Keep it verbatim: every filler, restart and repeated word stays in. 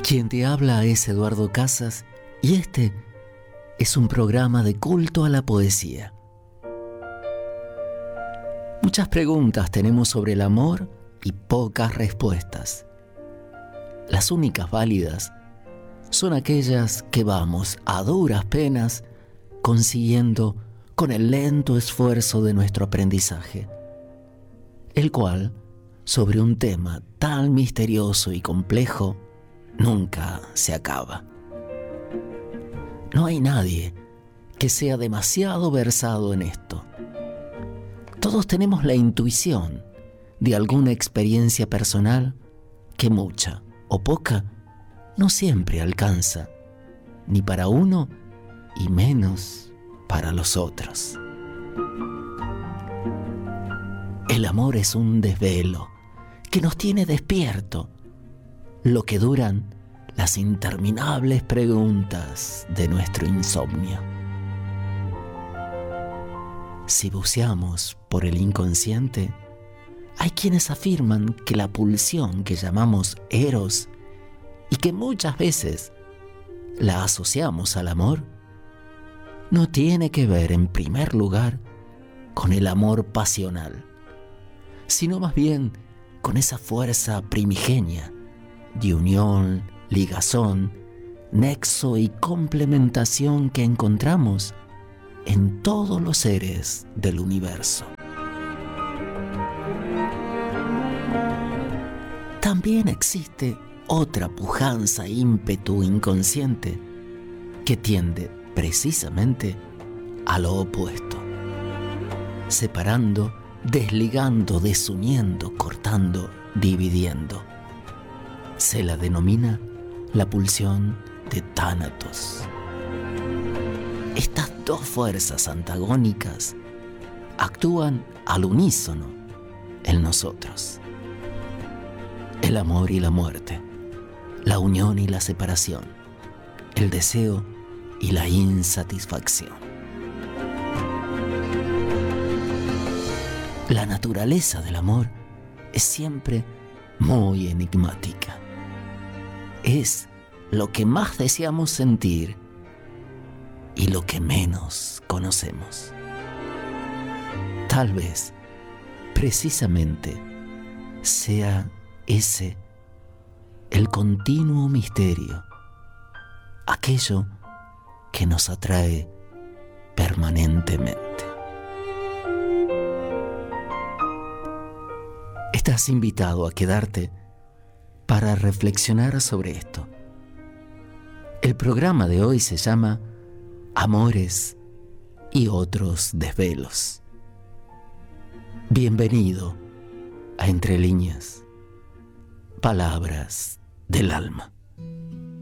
Quien te habla es Eduardo Casas y este es un programa de culto a la poesía. Muchas preguntas tenemos sobre el amor y pocas respuestas. Las únicas válidas son aquellas que vamos a duras penas consiguiendo con el lento esfuerzo de nuestro aprendizaje, el cual, sobre un tema tan misterioso y complejo, nunca se acaba. No hay nadie que sea demasiado versado en esto. Todos tenemos la intuición de alguna experiencia personal que mucha o poca no siempre alcanza, ni para uno y menos para los otros. El amor es un desvelo que nos tiene despierto, lo que duran las interminables preguntas de nuestro insomnio. Si buceamos por el inconsciente, hay quienes afirman que la pulsión que llamamos eros y que muchas veces la asociamos al amor, no tiene que ver en primer lugar con el amor pasional, sino más bien con esa fuerza primigenia de unión, ligazón, nexo y complementación que encontramos en todos los seres del universo. También existe otra pujanza e ímpetu inconsciente que tiende precisamente a lo opuesto, separando, desligando, desuniendo, cortando, dividiendo. Se la denomina la pulsión de Tánatos. Estas dos fuerzas antagónicas actúan al unísono en nosotros. El amor y la muerte, la unión y la separación, el deseo y la insatisfacción. La naturaleza del amor es siempre muy enigmática. Es lo que más deseamos sentir y lo que menos conocemos. Tal vez, precisamente, sea ese el continuo misterio, aquello que nos atrae permanentemente. Estás invitado a quedarte para reflexionar sobre esto. El programa de hoy se llama Amores y otros desvelos. Bienvenido a Entre Líneas, Palabras del Alma.